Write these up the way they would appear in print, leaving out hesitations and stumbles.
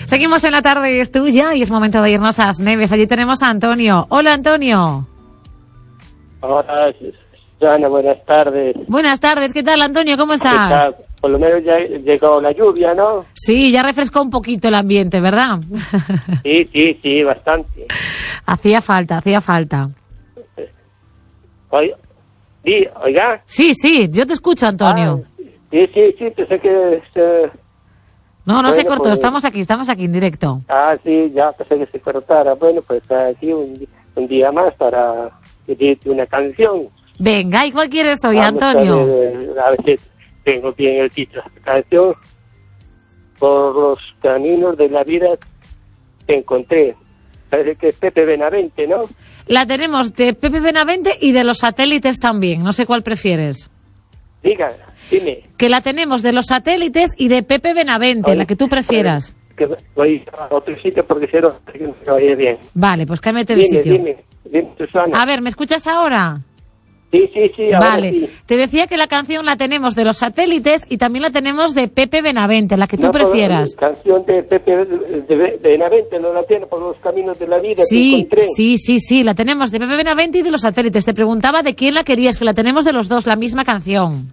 Seguimos en la tarde, es tuya y es momento de irnos a Asneves. Allí tenemos a Antonio. Hola, Antonio. Hola, Susana, buenas tardes. Buenas tardes, ¿qué tal, Antonio? ¿Cómo estás? Por lo menos ya llegó la lluvia, ¿no? Sí, ya refrescó un poquito el ambiente, ¿verdad? Sí, bastante. Hacía falta. Oiga. Sí, yo te escucho, Antonio. Sí, pensé que... No se cortó, pues... estamos aquí en directo. Sí, ya pensé que se cortara. Bueno, pues aquí un día más para pedirte una canción. Venga, ¿y cuál quieres hoy, Antonio? A ver si tengo bien el título de esta canción. Por los caminos de la vida te encontré. Parece que es Pepe Benavente, ¿no? La tenemos de Pepe Benavente y de Los Satélites también. No sé cuál prefieres. Dime. Que la tenemos de Los Satélites y de Pepe Benavente, la que tú prefieras. Que voy a otro sitio porque si no se oye bien. Vale, pues cámbiate de sitio. Dime, Susana. A ver, ¿me escuchas ahora? Sí, ahora vale. Sí. Te decía que la canción la tenemos de Los Satélites y también la tenemos de Pepe Benavente, la que tú prefieras. La canción de Pepe de Benavente no la tiene, Por los caminos de la vida sí, te encontré. Sí, la tenemos de Pepe Benavente y de Los Satélites. Te preguntaba de quién la querías, que la tenemos de los dos, la misma canción.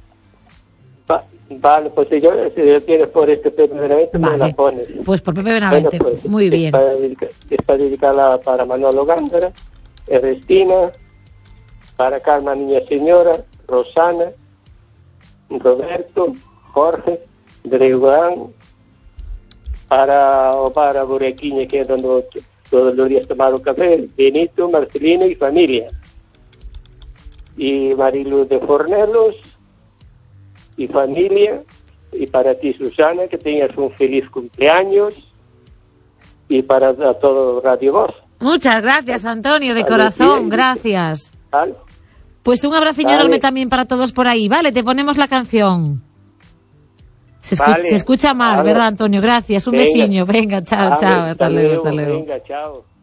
Vale, pues si tienes por este Pepe Benavente, me la pones. Pues por Pepe Benavente, bueno, pues, muy bien. Es para dedicarla para Manolo Gándara, Ernestina, para Carmen Niña Señora, Rosana, Roberto, Jorge, Dreguán, para Burequiña, que es donde todos los días tomado café, Benito, Marcelino y familia. Y Mariluz de Fornelos y familia. Y para ti, Susana, que tengas un feliz cumpleaños. Y para todo Radio Voz. Muchas gracias, Antonio, de corazón, gracias. ¿Vale? Pues un abrazo enorme también para todos por ahí. Vale, te ponemos la canción. Se escucha mal, ¿verdad, Antonio? Gracias, un besiño. Venga, chao, hasta luego. Venga, chao.